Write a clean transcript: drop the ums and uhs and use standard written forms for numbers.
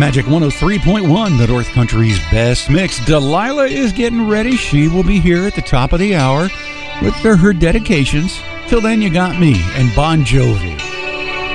Magic 103.1, the North Country's best mix. Delilah is getting ready. She will be here at the top of the hour with her dedications. Till then, you got me and Bon Jovi.